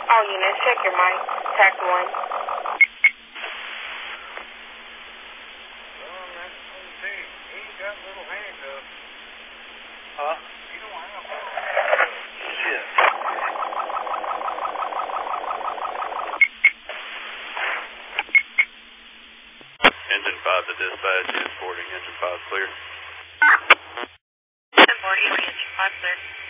All units, check your mic. Tac 1. Huh? Shit. Engine 5 to dispatch is boarding. Engine 5 clear. 1040, engine 5 clear.